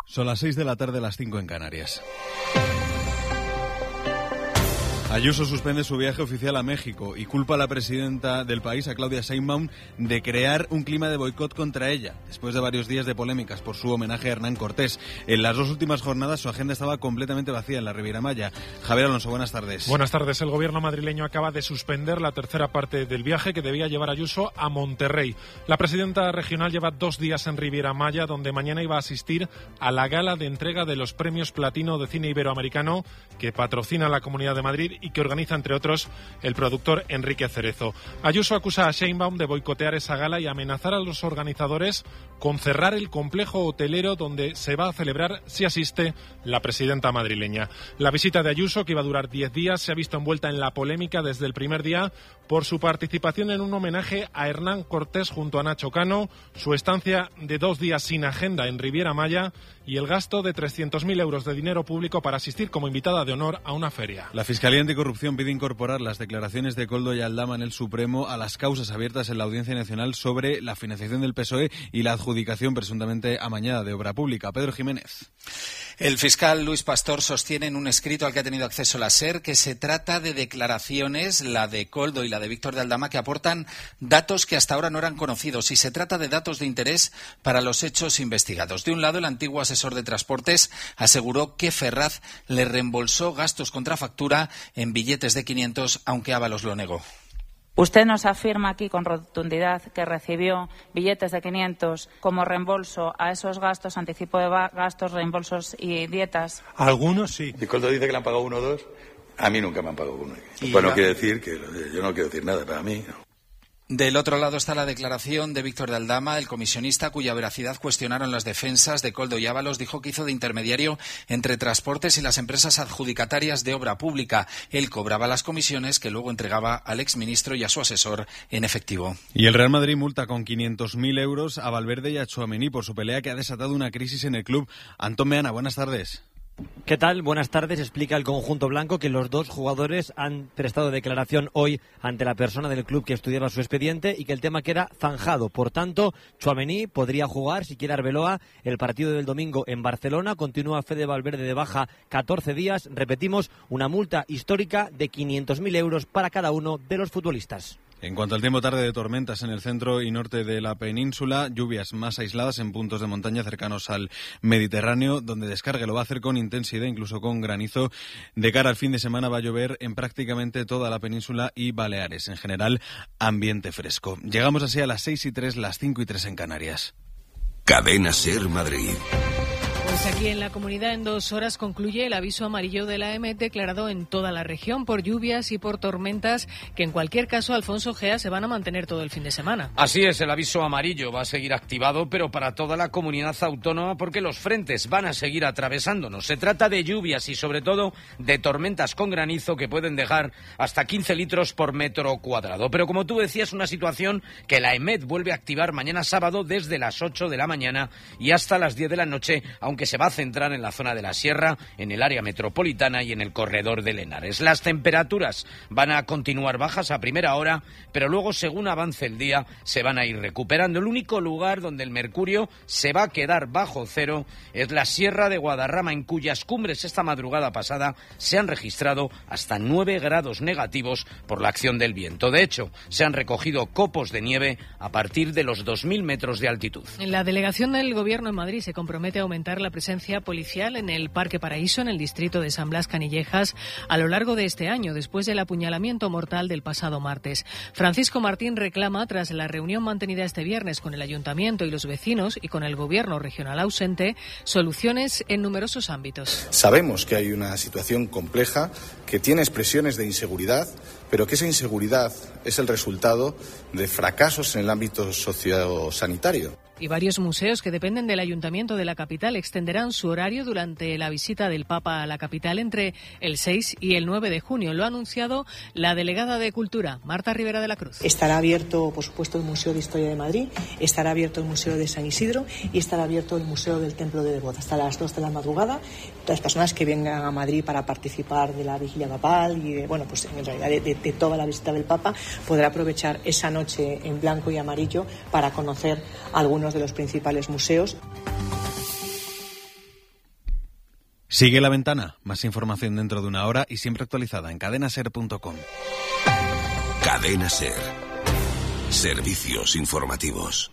Son las 6 de la tarde, las 5 en Canarias. Ayuso suspende su viaje oficial a México y culpa a la presidenta del país, a Claudia Sheinbaum, de crear un clima de boicot contra ella, después de varios días de polémicas por su homenaje a Hernán Cortés. En las 2 últimas jornadas su agenda estaba completamente vacía en la Riviera Maya. Javier Alonso, buenas tardes. Buenas tardes. El gobierno madrileño acaba de suspender la tercera parte del viaje que debía llevar Ayuso a Monterrey. La presidenta regional lleva 2 días en Riviera Maya, donde mañana iba a asistir a la gala de entrega de los premios Platino de Cine Iberoamericano que patrocina la Comunidad de Madrid y que organiza, entre otros, el productor Enrique Cerezo. Ayuso acusa a Sheinbaum de boicotear esa gala y amenazar a los organizadores con cerrar el complejo hotelero donde se va a celebrar si asiste la presidenta madrileña. La visita de Ayuso, que iba a durar 10 días, se ha visto envuelta en la polémica desde el primer día por su participación en un homenaje a Hernán Cortés junto a Nacho Cano, su estancia de 2 días sin agenda en Riviera Maya y el gasto de 300.000 euros de dinero público para asistir como invitada de honor a una feria. La Fiscalía Anticorrupción pide incorporar las declaraciones de Koldo y Aldama en el Supremo a las causas abiertas en la Audiencia Nacional sobre la financiación del PSOE y la adjudicación presuntamente amañada de obra pública. Pedro Jiménez. El fiscal Luis Pastor sostiene en un escrito al que ha tenido acceso la SER que se trata de declaraciones, la de Koldo y la de Víctor de Aldama, que aportan datos que hasta ahora no eran conocidos y se trata de datos de interés para los hechos investigados. De un lado, el antiguo asesor de Transportes aseguró que Ferraz le reembolsó gastos contra factura en billetes de 500, aunque Ábalos lo negó. Usted nos afirma aquí con rotundidad que recibió billetes de 500 como reembolso a esos gastos, anticipo de gastos, reembolsos y dietas. Algunos sí. Y Koldo dice que le han pagado 1 o 2. A mí nunca me han pagado 1. Bueno, quiere decir que yo no quiero decir nada para mí, ¿no? Del otro lado está la declaración de Víctor de Aldama, el comisionista cuya veracidad cuestionaron las defensas de Koldo y Ábalos. Dijo que hizo de intermediario entre Transportes y las empresas adjudicatarias de obra pública. Él cobraba las comisiones que luego entregaba al exministro y a su asesor en efectivo. Y el Real Madrid multa con 500.000 euros a Valverde y a Tchouaméni por su pelea que ha desatado una crisis en el club. Antón Meana, buenas tardes. ¿Qué tal? Buenas tardes. Explica el conjunto blanco que los 2 jugadores han prestado declaración hoy ante la persona del club que estudiaba su expediente y que el tema queda zanjado. Por tanto, Tchouaméni podría jugar, si quiere Arbeloa, el partido del domingo en Barcelona. Continúa Fede Valverde de baja 14 días. Repetimos, una multa histórica de 500.000 euros para cada uno de los futbolistas. En cuanto al tiempo, tarde de tormentas en el centro y norte de la península, lluvias más aisladas en puntos de montaña cercanos al Mediterráneo, donde descargue lo va a hacer con intensidad, incluso con granizo. De cara al fin de semana va a llover en prácticamente toda la península y Baleares. En general, ambiente fresco. Llegamos así a las 6:03, las 5:03 en Canarias. Cadena SER Madrid. Pues aquí en la comunidad en 2 horas concluye el aviso amarillo de la EMET declarado en toda la región por lluvias y por tormentas que en cualquier caso, Alfonso Gea, se van a mantener todo el fin de semana. Así es, el aviso amarillo va a seguir activado, pero para toda la comunidad autónoma porque los frentes van a seguir atravesándonos. Se trata de lluvias y sobre todo de tormentas con granizo que pueden dejar hasta 15 litros por metro cuadrado. Pero como tú decías, una situación que la EMET vuelve a activar mañana sábado desde las 8 de la mañana y hasta las 10 de la noche, aunque se va a centrar en la zona de la Sierra, en el área metropolitana y en el corredor de Henares. Las temperaturas van a continuar bajas a primera hora, pero luego, según avance el día, se van a ir recuperando. El único lugar donde el mercurio se va a quedar bajo cero es la Sierra de Guadarrama, en cuyas cumbres esta madrugada pasada se han registrado hasta 9 grados negativos por la acción del viento. De hecho, se han recogido copos de nieve a partir de los 2.000 metros de altitud. La delegación del Gobierno en Madrid se compromete a aumentar la presencia policial en el Parque Paraíso, en el distrito de San Blas Canillejas, a lo largo de este año, después del apuñalamiento mortal del pasado martes. Francisco Martín reclama, tras la reunión mantenida este viernes con el Ayuntamiento y los vecinos y con el Gobierno regional ausente, soluciones en numerosos ámbitos. Sabemos que hay una situación compleja, que tiene expresiones de inseguridad, pero que esa inseguridad es el resultado de fracasos en el ámbito sociosanitario. Y varios museos que dependen del Ayuntamiento de la capital extenderán su horario durante la visita del Papa a la capital entre el 6 y el 9 de junio. Lo ha anunciado la delegada de Cultura, Marta Rivera de la Cruz. Estará abierto, por supuesto, el Museo de Historia de Madrid, estará abierto el Museo de San Isidro y estará abierto el Museo del Templo de Devot hasta las 2 de la madrugada. Las personas que vengan a Madrid para participar de la vigilia papal y de, bueno, pues en realidad de toda la visita del Papa, podrá aprovechar esa noche en blanco y amarillo para conocer algunos de los principales museos. Sigue La Ventana. Más información dentro de una hora y siempre actualizada en cadenaser.com. Cadena Ser. Servicios informativos.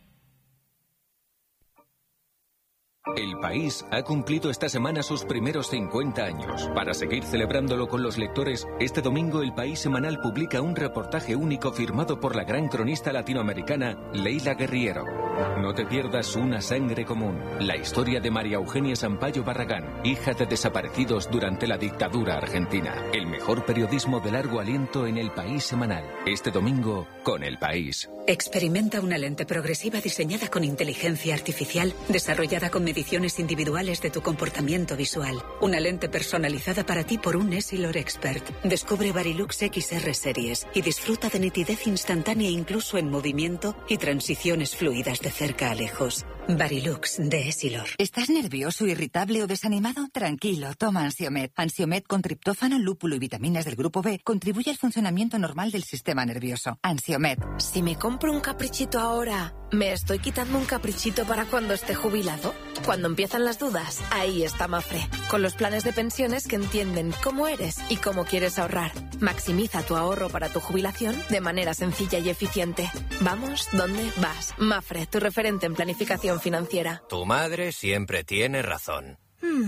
El País ha cumplido esta semana sus primeros 50 años. Para seguir celebrándolo con los lectores, este domingo El País semanal publica un reportaje único firmado por la gran cronista latinoamericana Leila Guerriero. No te pierdas Una sangre común, la historia de María Eugenia Sampaio Barragán, hija de desaparecidos durante la dictadura argentina. El mejor periodismo de largo aliento en El País semanal. Este domingo con El País. Experimenta una lente progresiva diseñada con inteligencia artificial, desarrollada con mediciones individuales de tu comportamiento visual. Una lente personalizada para ti por un Essilor Expert. Descubre Varilux XR Series y disfruta de nitidez instantánea incluso en movimiento y transiciones fluidas de cerca a lejos. Varilux de Essilor. ¿Estás nervioso, irritable o desanimado? Tranquilo, toma Ansiomed. Ansiomed con triptófano, lúpulo y vitaminas del grupo B contribuye al funcionamiento normal del sistema nervioso. Ansiomed. Si me compro un caprichito ahora, ¿me estoy quitando un caprichito para cuando esté jubilado? Cuando empiezan las dudas, ahí está Mafre, con los planes de pensiones que entienden cómo eres y cómo quieres ahorrar. Maximiza tu ahorro para tu jubilación de manera sencilla y eficiente. Vamos, ¿dónde vas? Mafre, tu referente en planificación financiera. Tu madre siempre tiene razón.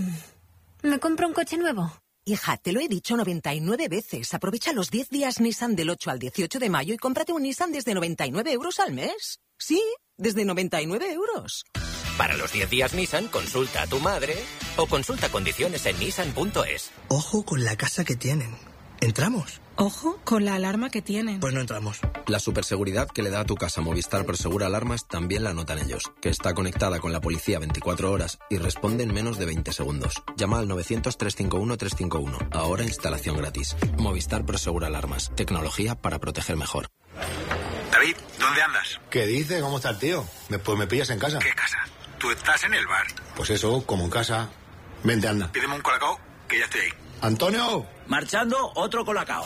¿Me compro un coche nuevo? Hija, te lo he dicho 99 veces. Aprovecha los 10 días Nissan del 8 al 18 de mayo y cómprate un Nissan desde 99 euros al mes. Sí, desde 99 euros. Para los 10 días Nissan, consulta a tu madre o consulta condiciones en nissan.es. Ojo con la casa que tienen. ¿Entramos? Ojo con la alarma que tienen. Pues no entramos. La superseguridad que le da a tu casa Movistar Prosegura Alarmas también la notan ellos, que está conectada con la policía 24 horas y responde en menos de 20 segundos. Llama al 900-351-351. Ahora instalación gratis. Movistar Prosegura Alarmas. Tecnología para proteger mejor. David, ¿dónde andas? ¿Qué dice? ¿Cómo está el tío? Pues me pillas en casa. ¿Qué casa? Tú estás en el bar. Pues eso, como en casa. Vente, anda. Pídeme un colacao, que ya estoy ahí. ¡Antonio! Marchando, otro colacao.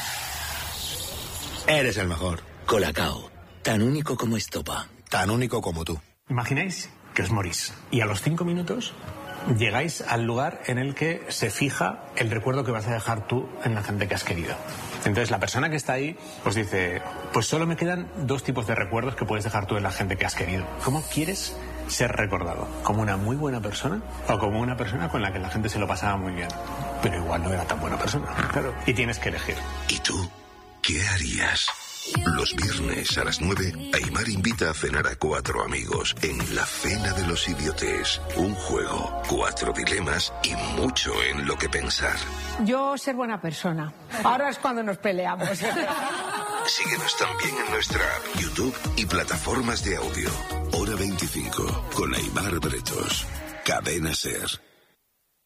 Eres el mejor. Colacao, tan único como estopa. Tan único como tú. Imagináis que os morís y a los 5 minutos llegáis al lugar en el que se fija el recuerdo que vas a dejar tú en la gente que has querido. Entonces la persona que está ahí os dice, pues solo me quedan 2 tipos de recuerdos que puedes dejar tú en la gente que has querido. ¿Cómo quieres ser recordado? ¿Como una muy buena persona o como una persona con la que la gente se lo pasaba muy bien? Pero igual no era tan buena persona, claro. Y tienes que elegir. ¿Y tú qué harías? Los viernes a las 9, Aimar invita a cenar a 4 amigos en La Cena de los Idiotes. Un juego, 4 dilemas y mucho en lo que pensar. Yo ser buena persona. Ahora es cuando nos peleamos. Síguenos también en nuestra app, YouTube y plataformas de audio. Hora 25 con Aimar Bretos. Cadena Ser.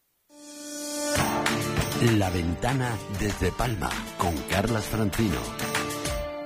La Ventana desde Palma con Carlas Francino.